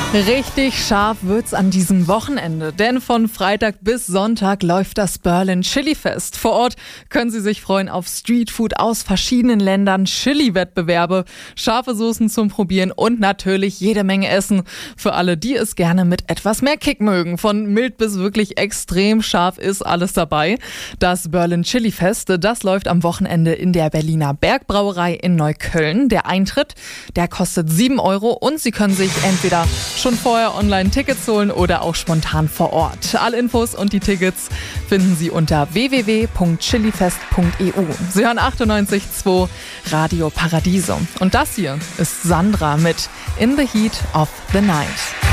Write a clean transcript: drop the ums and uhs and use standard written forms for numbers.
Richtig scharf wird's an diesem Wochenende, denn von Freitag bis Sonntag läuft das Berlin Chili Fest. Vor Ort können Sie sich freuen auf Streetfood aus verschiedenen Ländern, Chili-Wettbewerbe, scharfe Soßen zum Probieren und natürlich jede Menge Essen für alle, die es gerne mit etwas mehr Kick mögen. Von mild bis wirklich extrem scharf ist alles dabei. Das Berlin Chili Fest, das läuft am Wochenende in der Berliner Bergbrauerei in Neukölln. Der Eintritt, der kostet 7 € und Sie können sich entweder schon vorher online Tickets holen oder auch spontan vor Ort. Alle Infos und die Tickets finden Sie unter www.chilifest.eu. Sie hören 98.2 Radio Paradiso. Und das hier ist Sandra mit In the Heat of the Night.